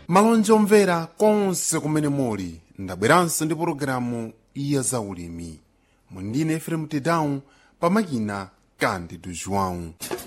malonje omvera konse kumene muli, ndabweranso ndi pologalamu ya zaulimi. Mundine Efrem Tedown pamakina Cândido João.